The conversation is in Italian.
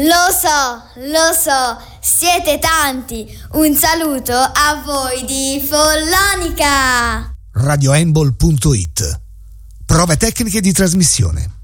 Lo so, siete tanti. Un saluto a voi di Follonica. radioembol.it. Prove tecniche di trasmissione.